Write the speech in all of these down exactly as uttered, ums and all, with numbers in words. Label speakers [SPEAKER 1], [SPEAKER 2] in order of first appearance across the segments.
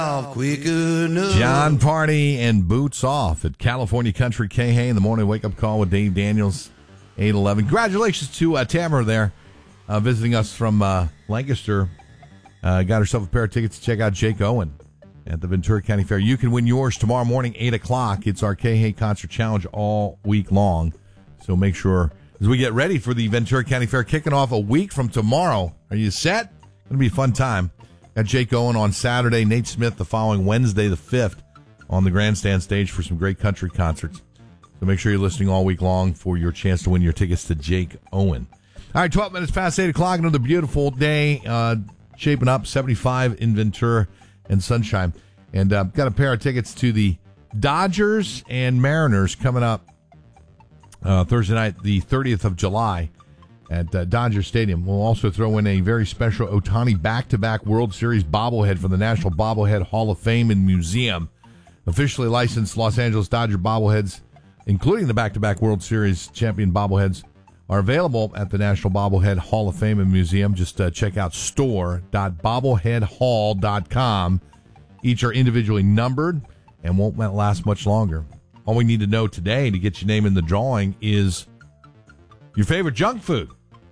[SPEAKER 1] John Party and Boots Off at California Country K Hay in the morning wake-up call with Dave Daniels, eight eleven. Congratulations to uh, Tamara there, uh, visiting us from uh, Lancaster. Uh, got herself a pair of tickets to check out Jake Owen at the Ventura County Fair. You can win yours tomorrow morning, eight o'clock. It's our K Hay Concert Challenge all week long. So make sure, as we get ready for the Ventura County Fair, kicking off a week from tomorrow. Are you set? Going to be a fun time. Got Jake Owen on Saturday, Nate Smith the following Wednesday, the fifth, on the grandstand stage for some great country concerts. So make sure you're listening all week long for your chance to win your tickets to Jake Owen. All right, twelve minutes past eight o'clock, another beautiful day, uh, shaping up, seventy-five in Ventura and sunshine. And uh, got a pair of tickets to the Dodgers and Mariners coming up uh, Thursday night, the thirtieth of July. At uh, Dodger Stadium. We'll also throw in a very special Ohtani back-to-back World Series bobblehead from the National Bobblehead Hall of Fame and Museum. Officially licensed Los Angeles Dodger bobbleheads, including the back-to-back World Series champion bobbleheads, are available at the National Bobblehead Hall of Fame and Museum. Just uh, check out store dot bobblehead hall dot com. Each are individually numbered and won't last much longer. All we need to know today to get your name in the drawing is your favorite junk food.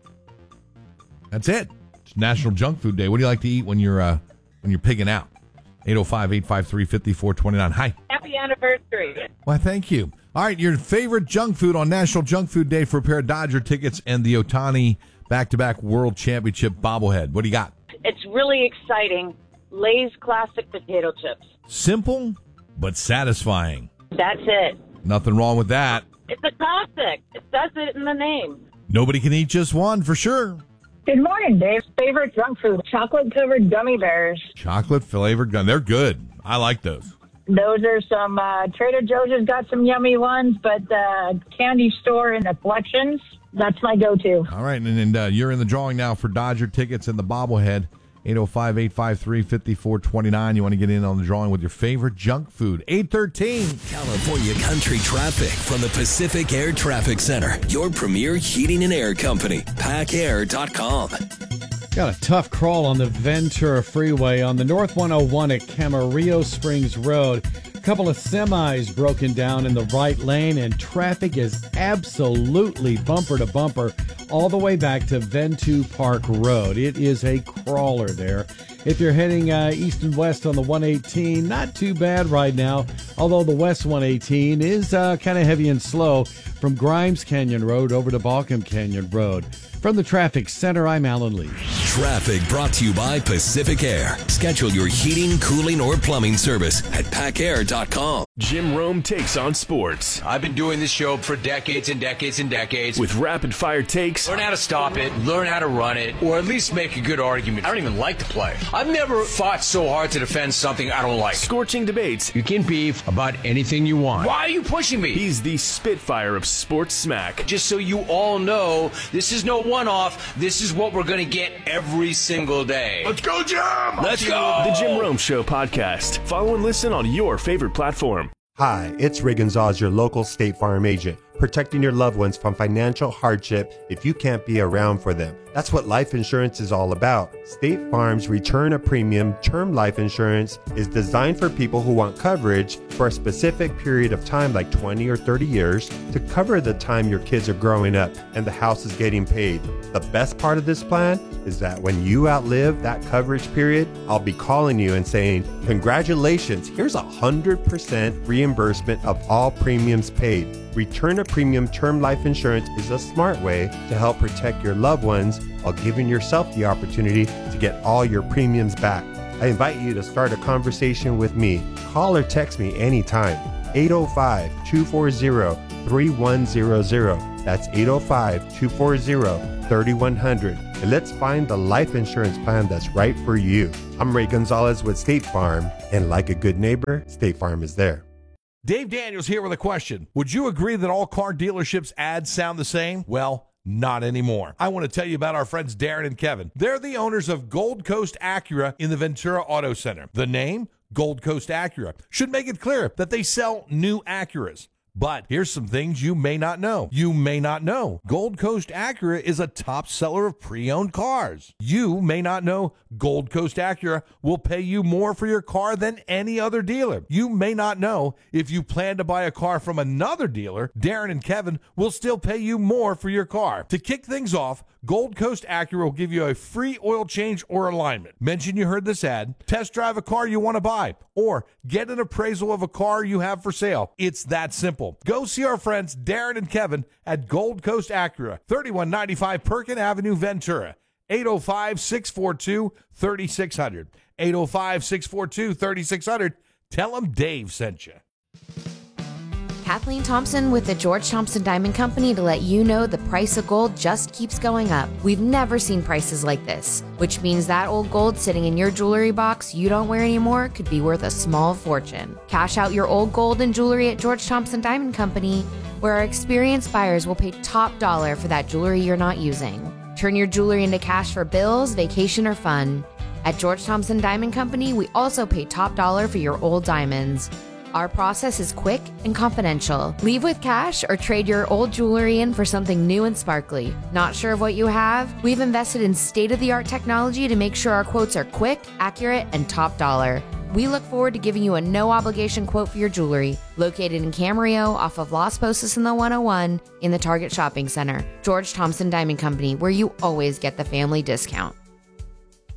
[SPEAKER 1] That's it. It's National Junk Food Day. What do you like to eat when you're uh, when you're pigging out? eight oh five, eight five three, five four two nine. Hi.
[SPEAKER 2] Happy anniversary.
[SPEAKER 1] Why, thank you. All right, your favorite junk food on National Junk Food Day for a pair of Dodger tickets and the Ohtani back-to-back World Championship bobblehead. What do you got?
[SPEAKER 2] It's really exciting. Lay's Classic Potato Chips.
[SPEAKER 1] Simple, but satisfying.
[SPEAKER 2] That's it.
[SPEAKER 1] Nothing wrong with that.
[SPEAKER 2] It's a classic. It says it in the name.
[SPEAKER 1] Nobody can eat just one, for sure.
[SPEAKER 3] Good morning, Dave's favorite junk food, chocolate-covered gummy bears.
[SPEAKER 1] Chocolate-flavored gummy. They're good. I like those.
[SPEAKER 3] Those are some, uh, Trader Joe's has got some yummy ones, but uh, candy store in the collections, that's my go-to.
[SPEAKER 1] All right, and, and uh, you're in the drawing now for Dodger tickets and the bobblehead. eight oh five, eight five three, five four two nine. You want to get in on the drawing with your favorite junk food. eight thirteen.
[SPEAKER 4] California Country Traffic from the Pacific Air Traffic Center. Your premier heating and air company. pack air dot com.
[SPEAKER 5] Got a tough crawl on the Ventura Freeway on the North one oh one at Camarillo Springs Road. A couple of semis broken down in the right lane, and traffic is absolutely bumper to bumper all the way back to Ventura Park Road. It is a crawler there. If you're heading uh, east and west on the one eighteen, not too bad right now, although the west one eighteen is uh, kind of heavy and slow from Grimes Canyon Road over to Balcom Canyon Road. From the Traffic Center, I'm Alan Lee.
[SPEAKER 4] Traffic brought to you by Pacific Air. Schedule your heating, cooling, or plumbing service at pack air dot com.
[SPEAKER 6] Jim Rome takes on sports.
[SPEAKER 7] I've been doing this show for decades and decades and decades.
[SPEAKER 6] With rapid-fire takes.
[SPEAKER 7] Learn how to stop it, learn how to run it, or at least make a good argument. I don't even like to play. I've never fought so hard to defend something I don't like.
[SPEAKER 6] Scorching debates.
[SPEAKER 7] You can beef about anything you want. Why are you pushing me?
[SPEAKER 6] He's the Spitfire of sports smack.
[SPEAKER 7] Just so you all know, this is no one-off. This is what we're going to get every single day.
[SPEAKER 6] Let's go, Jim!
[SPEAKER 7] Let's go!
[SPEAKER 6] The Jim Rome Show podcast. Follow and listen on your favorite platform.
[SPEAKER 8] Hi, it's Ray Gonzalez, your local State Farm agent, protecting your loved ones from financial hardship if you can't be around for them. That's what life insurance is all about. State Farm's Return a Premium term life insurance is designed for people who want coverage for a specific period of time, like twenty or thirty years, to cover the time your kids are growing up and the house is getting paid. The best part of this plan is that when you outlive that coverage period, I'll be calling you and saying, congratulations, here's a one hundred percent reimbursement of all premiums paid. Return a Premium term life insurance is a smart way to help protect your loved ones while giving yourself the opportunity to get all your premiums back. I invite you to start a conversation with me. Call or text me anytime. eight oh five, two four zero, three one zero zero. That's eight oh five, two four zero, three one zero zero. And let's find the life insurance plan that's right for you. I'm Ray Gonzalez with State Farm, and like a good neighbor, State Farm is there.
[SPEAKER 1] Dave Daniels here with a question. Would you agree that all car dealerships ads sound the same? Well, not anymore. I want to tell you about our friends Darren and Kevin. They're the owners of Gold Coast Acura in the Ventura Auto Center. The name, Gold Coast Acura, should make it clear that they sell new Acuras. But here's some things you may not know. You may not know Gold Coast Acura is a top seller of pre-owned cars. You may not know Gold Coast Acura will pay you more for your car than any other dealer. You may not know if you plan to buy a car from another dealer, Darren and Kevin will still pay you more for your car. To kick things off, Gold Coast Acura will give you a free oil change or alignment. Mention you heard this ad, test drive a car you want to buy, or get an appraisal of a car you have for sale. It's that simple. Go see our friends Darren and Kevin at Gold Coast Acura, thirty-one ninety-five Perkin Avenue, Ventura. eight oh five, six four two, three six zero zero. eight oh five, six four two, three six zero zero. Tell them Dave sent you.
[SPEAKER 9] Kathleen Thompson with the George Thompson Diamond Company to let you know the price of gold just keeps going up. We've never seen prices like this, which means that old gold sitting in your jewelry box you don't wear anymore could be worth a small fortune. Cash out your old gold and jewelry at George Thompson Diamond Company, where our experienced buyers will pay top dollar for that jewelry you're not using. Turn your jewelry into cash for bills, vacation, or fun. At George Thompson Diamond Company, we also pay top dollar for your old diamonds. Our process is quick and confidential. Leave with cash or trade your old jewelry in for something new and sparkly. Not sure of what you have? We've invested in state-of-the-art technology to make sure our quotes are quick, accurate, and top dollar. We look forward to giving you a no-obligation quote for your jewelry. Located in Camarillo off of Las Posas in the one oh one in the Target Shopping Center. George Thompson Diamond Company, where you always get the family discount.